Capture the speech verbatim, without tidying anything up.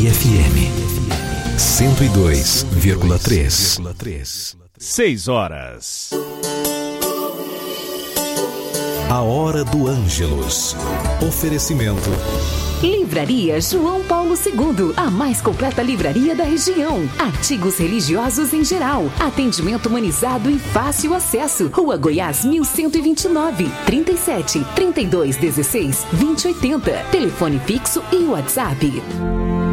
Pai F M cento e dois vírgula três. Seis horas. A Hora do Ângelus. Oferecimento. Livraria João Paulo segundo, a mais completa livraria da região. Artigos religiosos em geral. Atendimento humanizado e fácil acesso. Rua Goiás mil cento e vinte e nove, trinta e sete, trinta e dois, dezesseis, vinte e oitenta. Telefone fixo e WhatsApp.